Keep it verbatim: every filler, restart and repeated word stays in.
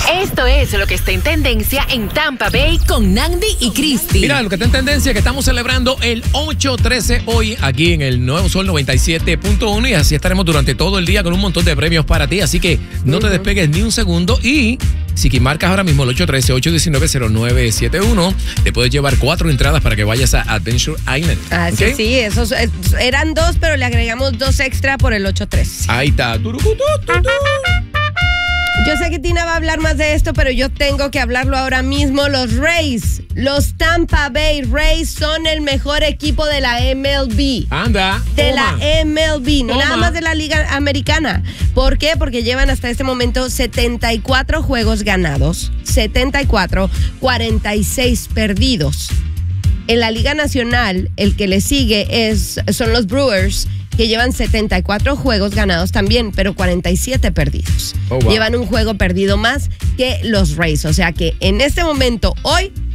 Esto es lo que está en tendencia en Tampa Bay con Nandi y Cristi. Mira, lo que está en tendencia es que estamos celebrando el ocho trece hoy aquí en el Nuevo Sol noventa y siete punto uno y así estaremos durante todo el día con un montón de premios para ti. Así que no uh-huh. te despegues ni un segundo y si marcas ahora mismo el ocho uno tres, ocho uno nueve, cero nueve siete uno, te puedes llevar cuatro entradas para que vayas a Adventure Island. Ah, ¿okay? sí, sí, esos eh, eran dos, pero le agregamos dos extra por el ocho tres. Ahí está. Yo sé que Tina va a hablar más de esto, pero yo tengo que hablarlo ahora mismo. Los Rays, los Tampa Bay Rays son el mejor equipo de la M L B. Anda. De toma. la M L B, no Toma. nada más de la Liga Americana. ¿Por qué? Porque llevan hasta este momento setenta y cuatro juegos ganados, setenta y cuatro, cuarenta y seis perdidos. En la Liga Nacional, el que le sigue es, son los Brewers, que llevan setenta y cuatro juegos ganados también, pero cuarenta y siete perdidos. Oh, wow. Llevan un juego perdido más que los Rays. O sea que en este momento, hoy,